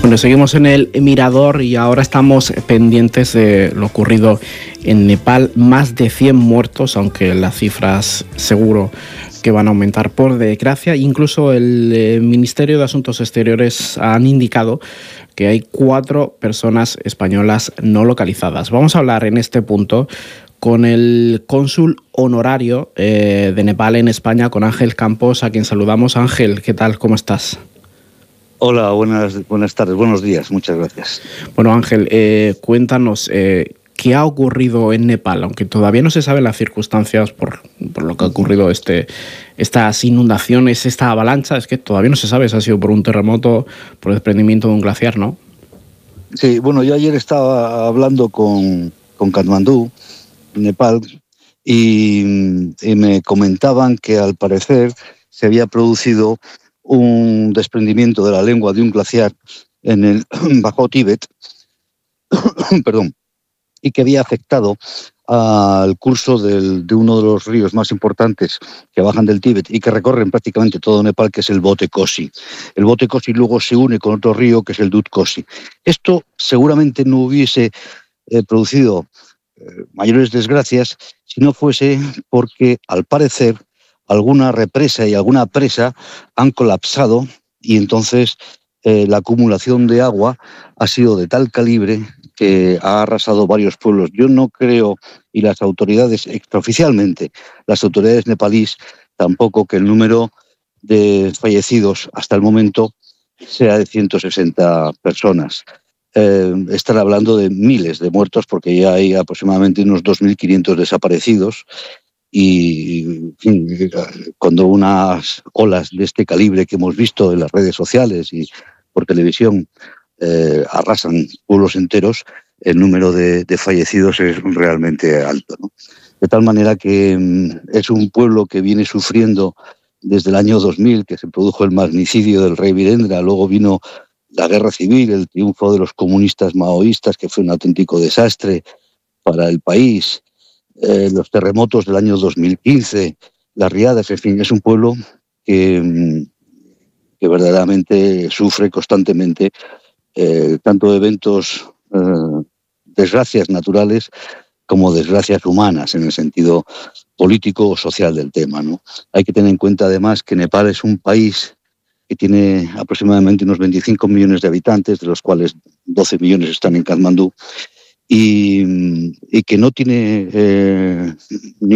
Bueno, seguimos en el Mirador y ahora estamos pendientes de lo ocurrido en Nepal. Más de 100 muertos, aunque las cifras seguro que van a aumentar por desgracia. Incluso el Ministerio de Asuntos Exteriores han indicado que hay 4 personas españolas no localizadas. Vamos a hablar en este punto con el cónsul honorario de Nepal en España, con Ángel Campos, a quien saludamos. Ángel, ¿qué tal? ¿Cómo estás? Hola, buenas tardes, buenos días, muchas gracias. Bueno, Ángel, cuéntanos, ¿qué ha ocurrido en Nepal? Aunque todavía no se saben las circunstancias por lo que ha ocurrido estas inundaciones, esta avalancha, es que todavía no se sabe si ha sido por un terremoto, por el desprendimiento de un glaciar, ¿no? Sí, bueno, yo ayer estaba hablando con Katmandú, Nepal, y me comentaban que al parecer se había producido un desprendimiento de la lengua de un glaciar en el Bajo Tíbet, perdón, y que había afectado al curso de uno de los ríos más importantes que bajan del Tíbet y que recorren prácticamente todo Nepal, que es el Bote Kosi. El Bote Kosi luego se une con otro río, que es el Dut Kosi. Esto seguramente no hubiese producido mayores desgracias si no fuese porque, al parecer, alguna represa y alguna presa han colapsado y entonces la acumulación de agua ha sido de tal calibre que ha arrasado varios pueblos. Yo no creo, y las autoridades, extraoficialmente, las autoridades nepalíes, tampoco, que el número de fallecidos hasta el momento sea de 160 personas. Están hablando de miles de muertos porque ya hay aproximadamente unos 2.500 desaparecidos y, en fin, cuando unas olas de este calibre que hemos visto en las redes sociales y por televisión arrasan pueblos enteros, el número de fallecidos es realmente alto, ¿no? De tal manera que es un pueblo que viene sufriendo desde el año 2000, que se produjo el magnicidio del rey Virendra, luego vino la guerra civil, el triunfo de los comunistas maoístas, que fue un auténtico desastre para el país, los terremotos del año 2015, las riadas, en fin, es un pueblo que verdaderamente sufre constantemente tanto eventos, desgracias naturales, como desgracias humanas en el sentido político o social del tema, ¿no? Hay que tener en cuenta además que Nepal es un país que tiene aproximadamente unos 25 millones de habitantes, de los cuales 12 millones están en Katmandú, y que no tiene